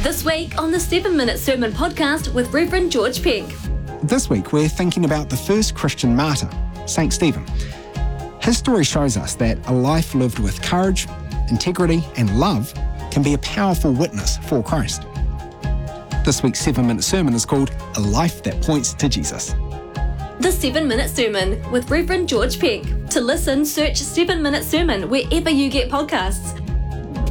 This week on the 7 Minute Sermon Podcast with Reverend George Peck. This week we're thinking about the first Christian martyr, St. Stephen. His story shows us that a life lived with courage, integrity and love can be a powerful witness for Christ. This week's 7 Minute Sermon is called A Life That Points to Jesus. The 7 Minute Sermon with Reverend George Peck. To listen, search 7 Minute Sermon wherever you get podcasts.